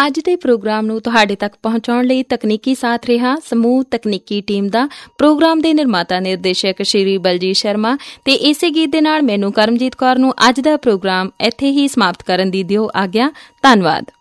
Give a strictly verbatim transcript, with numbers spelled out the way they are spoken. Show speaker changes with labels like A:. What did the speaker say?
A: ਅੱਜ ਦੇ ਪ੍ਰੋਗਰਾਮ ਨੂੰ ਤੁਹਾਡੇ ਤੱਕ ਪਹੁੰਚਾਉਣ ਲਈ ਤਕਨੀਕੀ ਸਾਥ ਰਿਹਾ ਸਮੂਹ ਤਕਨੀਕੀ ਟੀਮ ਦਾ। ਪ੍ਰੋਗਰਾਮ ਦੇ ਨਿਰਮਾਤਾ ਨਿਰਦੇਸ਼ਕ ਸ਼੍ਰੀ ਬਲਜੀਤ ਸ਼ਰਮਾ ਤੇ ਇਸੇ ਗੀਤ ਦੇ ਨਾਲ ਮੈਨੂੰ ਕਰਮਜੀਤ ਕੌਰ ਨੂੰ ਅੱਜ ਦਾ ਪ੍ਰੋਗਰਾਮ ਇੱਥੇ ਹੀ ਸਮਾਪਤ ਕਰਨ ਦੀ ਦਿਓ ਆਗਿਆ। ਧੰਨਵਾਦ।